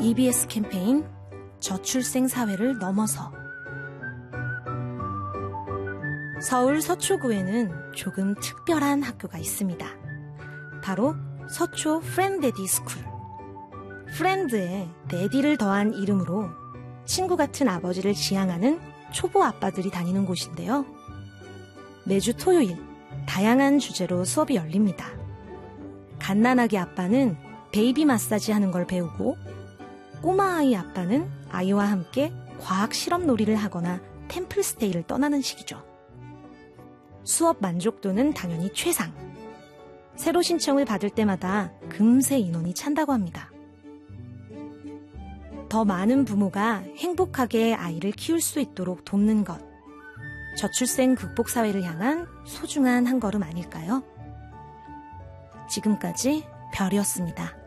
EBS 캠페인 저출생 사회를 넘어서. 서울 서초구에는 조금 특별한 학교가 있습니다. 바로 서초 프렌데디 스쿨. 프렌드에 데디를 더한 이름으로 친구 같은 아버지를 지향하는 초보 아빠들이 다니는 곳인데요. 매주 토요일 다양한 주제로 수업이 열립니다. 갓난아기 아빠는 베이비 마사지 하는 걸 배우고, 꼬마아이 아빠는 아이와 함께 과학 실험 놀이를 하거나 템플스테이를 떠나는 시기죠. 수업 만족도는 당연히 최상. 새로 신청을 받을 때마다 금세 인원이 찬다고 합니다. 더 많은 부모가 행복하게 아이를 키울 수 있도록 돕는 것, 저출생 극복 사회를 향한 소중한 한 걸음 아닐까요? 지금까지 별이었습니다.